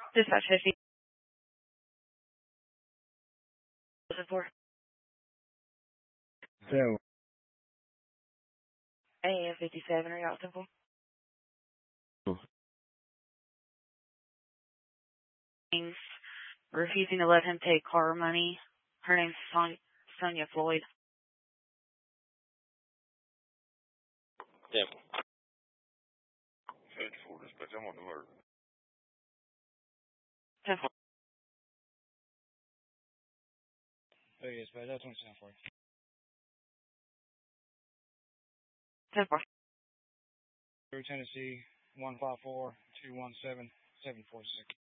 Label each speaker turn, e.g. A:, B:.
A: Dispatch 50. Listen for.
B: So,
A: AM 57, are you out simple? Refusing to let him take car money. Her name's Sonia Floyd.
C: Yeah.
D: Search for dispatch. I'm on the alert.
A: 10-4.
B: oh yes, but that's 27 for you.
A: 10-4.
B: Through Tennessee, 154-217-746.